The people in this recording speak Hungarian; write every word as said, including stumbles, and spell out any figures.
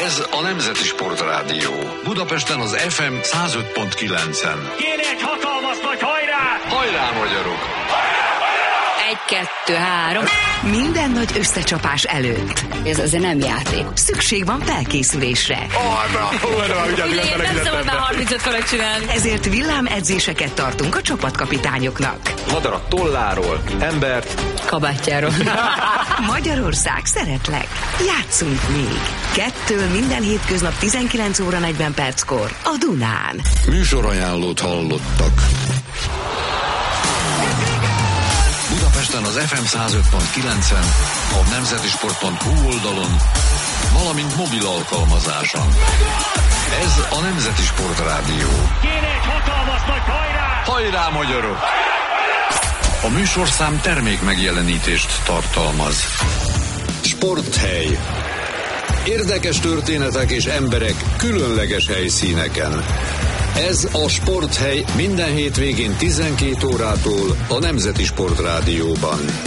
Ez a Nemzeti Sportrádió. Budapesten az ef em száz öt pont kilencen. Kérek hatalmas nagy hajrá! Hajrá, magyarok! Egy, kettő, három. Minden nagy összecsapás előtt. Ez azért nem játék. Szükség van felkészülésre. Én nem szabad már harmincöt fölött csinálni. Ezért villámedzéseket tartunk a csapatkapitányoknak. Madarat tolláról, embert Kabátjáról. Magyarország, szeretlek. Játszunk még. Kettől minden hétköznap tizenkilenc óra negyven perckor a Dunán. Műsorajánlót hallottak. Budapesten az ef em száz öt pont kilencen, a nemzetisport pont hu oldalon, valamint mobil alkalmazáson. Ez a Nemzeti Sportrádió. Kérek hatalmas nagy hajrá! Hajrá, magyarok! A műsorszám termék megjelenítést tartalmaz. Sporthely. Érdekes történetek és emberek különleges helyszíneken. Ez a Sporthely minden hétvégén tizenkét órától a Nemzeti Sportrádióban.